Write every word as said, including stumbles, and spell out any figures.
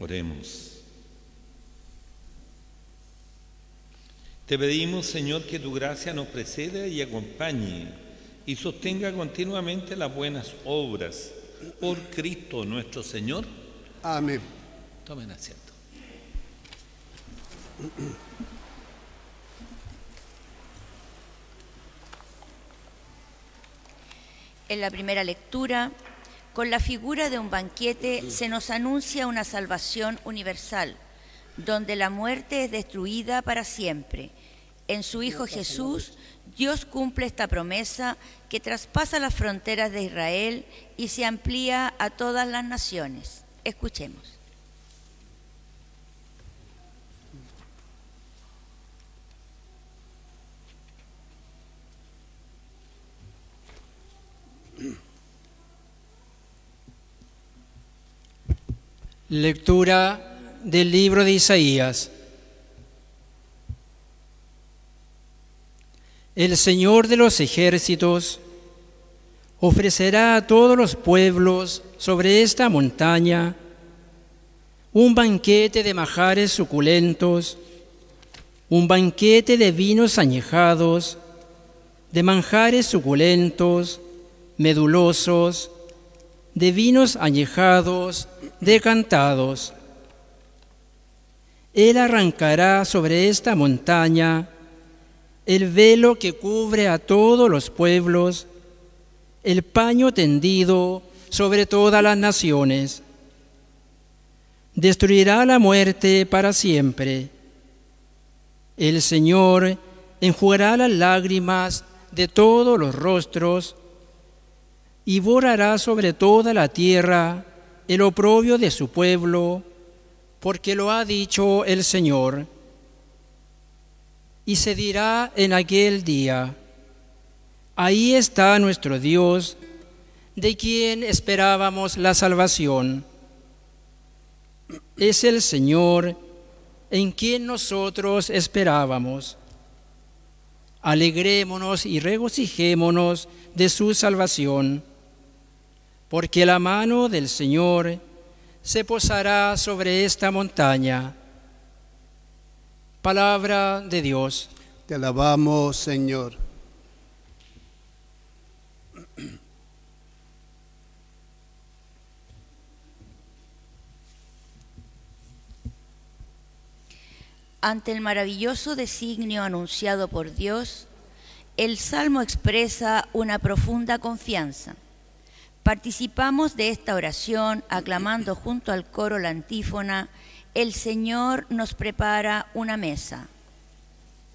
Oremos. Te pedimos, Señor, que tu gracia nos preceda y acompañe y sostenga continuamente las buenas obras. Por Cristo nuestro Señor. Amén. Tomen asiento. En la primera lectura, con la figura de un banquete se nos anuncia una salvación universal, donde la muerte es destruida para siempre. En su Hijo Jesús, Dios cumple esta promesa que traspasa las fronteras de Israel y se amplía a todas las naciones. Escuchemos. Lectura del libro de Isaías. El Señor de los ejércitos ofrecerá a todos los pueblos sobre esta montaña un banquete de manjares suculentos, un banquete de vinos añejados, de manjares suculentos, medulosos, de vinos añejados, decantados. Él arrancará sobre esta montaña el velo que cubre a todos los pueblos, el paño tendido sobre todas las naciones. Destruirá la muerte para siempre. El Señor enjugará las lágrimas de todos los rostros y borrará sobre toda la tierra el oprobio de su pueblo, porque lo ha dicho el Señor. Y se dirá en aquel día: ahí está nuestro Dios, de quien esperábamos la salvación. Es el Señor en quien nosotros esperábamos. Alegrémonos y regocijémonos de su salvación, porque la mano del Señor se posará sobre esta montaña. Palabra de Dios. Te alabamos, Señor. Ante el maravilloso designio anunciado por Dios, el Salmo expresa una profunda confianza. Participamos de esta oración aclamando junto al coro la antífona: el Señor nos prepara una mesa.